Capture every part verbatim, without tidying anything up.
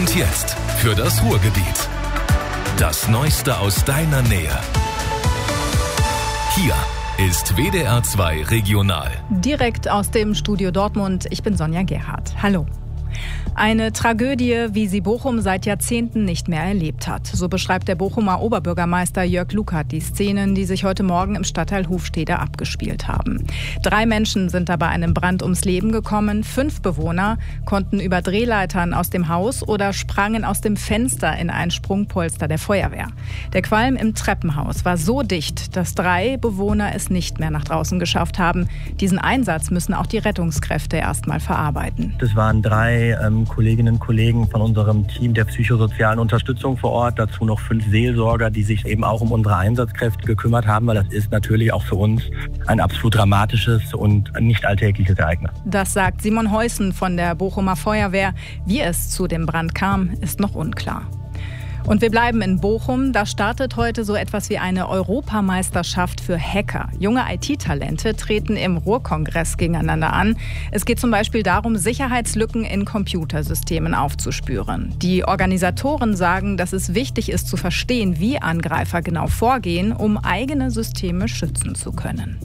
Und jetzt für das Ruhrgebiet. Das Neueste aus deiner Nähe. Hier ist W D R zwei Regional. Direkt aus dem Studio Dortmund. Ich bin Sonja Gerhardt. Hallo. Eine Tragödie, wie sie Bochum seit Jahrzehnten nicht mehr erlebt hat. So beschreibt der Bochumer Oberbürgermeister Jörg Lukert die Szenen, die sich heute Morgen im Stadtteil Hufstede abgespielt haben. Drei Menschen sind da bei einem Brand ums Leben gekommen. Fünf Bewohner konnten über Drehleitern aus dem Haus oder sprangen aus dem Fenster in ein Sprungpolster der Feuerwehr. Der Qualm im Treppenhaus war so dicht, dass drei Bewohner es nicht mehr nach draußen geschafft haben. Diesen Einsatz müssen auch die Rettungskräfte erst mal verarbeiten. Das waren drei ähm, Kolleginnen und Kollegen von unserem Team der psychosozialen Unterstützung vor Ort. Dazu noch fünf Seelsorger, die sich eben auch um unsere Einsatzkräfte gekümmert haben, weil das ist natürlich auch für uns ein absolut dramatisches und nicht alltägliches Ereignis. Das sagt Simon Heusen von der Bochumer Feuerwehr. Wie es zu dem Brand kam, ist noch unklar. Und wir bleiben in Bochum. Da startet heute so etwas wie eine Europameisterschaft für Hacker. Junge I T-Talente treten im Ruhrkongress gegeneinander an. Es geht zum Beispiel darum, Sicherheitslücken in Computersystemen aufzuspüren. Die Organisatoren sagen, dass es wichtig ist zu verstehen, wie Angreifer genau vorgehen, um eigene Systeme schützen zu können.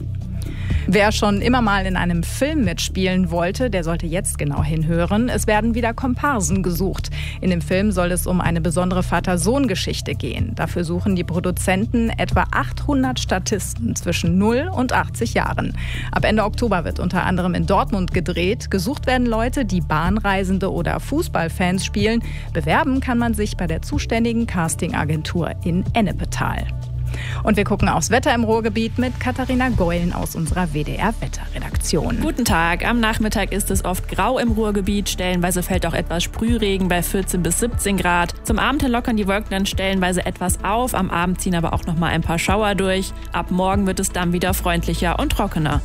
Wer schon immer mal in einem Film mitspielen wollte, der sollte jetzt genau hinhören. Es werden wieder Komparsen gesucht. In dem Film soll es um eine besondere Vater-Sohn-Geschichte gehen. Dafür suchen die Produzenten etwa achthundert Statisten zwischen null und achtzig Jahren. Ab Ende Oktober wird unter anderem in Dortmund gedreht. Gesucht werden Leute, die Bahnreisende oder Fußballfans spielen. Bewerben kann man sich bei der zuständigen Castingagentur in Ennepetal. Und wir gucken aufs Wetter im Ruhrgebiet mit Katharina Geulen aus unserer W D R-Wetterredaktion. Guten Tag. Am Nachmittag ist es oft grau im Ruhrgebiet. Stellenweise fällt auch etwas Sprühregen bei vierzehn bis siebzehn Grad. Zum Abend hin lockern die Wolken dann stellenweise etwas auf. Am Abend ziehen aber auch noch mal ein paar Schauer durch. Ab morgen wird es dann wieder freundlicher und trockener.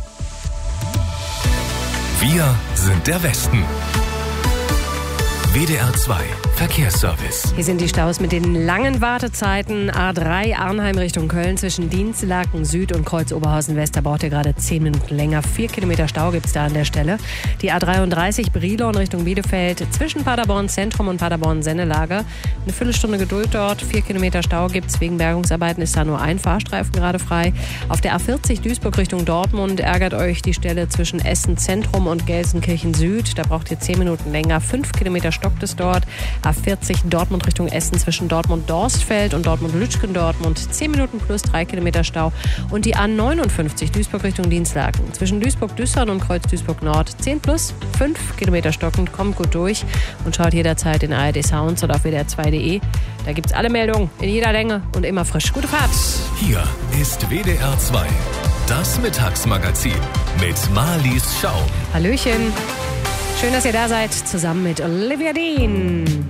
Wir sind der Westen. W D R zwei Verkehrsservice. Hier sind die Staus mit den langen Wartezeiten. A drei Arnheim Richtung Köln zwischen Dienstlaken Süd und Kreuz Oberhausen West. Da braucht ihr gerade zehn Minuten länger. Vier Kilometer Stau gibt es da an der Stelle. Die A dreiunddreißig Brilon Richtung Bielefeld zwischen Paderborn Zentrum und Paderborn Sennelager. Eine Viertelstunde Geduld dort. Vier Kilometer Stau gibt es. Wegen Bergungsarbeiten ist da nur ein Fahrstreifen gerade frei. Auf der A vierzig Duisburg Richtung Dortmund ärgert euch die Stelle zwischen Essen Zentrum und Gelsenkirchen Süd. Da braucht ihr zehn Minuten länger. Fünf Kilometer stockt es dort. A vierzig Dortmund Richtung Essen zwischen Dortmund-Dorstfeld und Dortmund-Lütschgen-Dortmund. zehn Minuten plus drei Kilometer Stau. Und die A neunundfünfzig Duisburg Richtung Dienstlaken zwischen Duisburg-Düssern und Kreuz Duisburg-Nord. zehn plus fünf Kilometer stockend. Kommt gut durch und schaut jederzeit in A R D Sounds oder auf W D R zwei punkt de. Da gibt es alle Meldungen in jeder Länge und immer frisch. Gute Fahrt! Hier ist W D R zwei, das Mittagsmagazin mit Marlies Schaum. Hallöchen! Schön, dass ihr da seid, zusammen mit Olivia Dean.